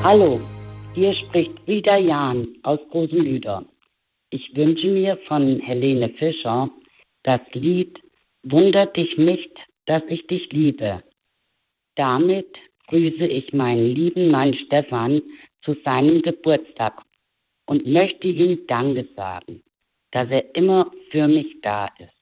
Hallo, hier spricht wieder Jan aus Rosenlüder. Ich wünsche mir von Helene Fischer das Lied "Wundert dich nicht, dass ich dich liebe". Damit grüße ich meinen lieben Mann Stefan zu seinem Geburtstag und möchte ihm Danke sagen, dass er immer für mich da ist.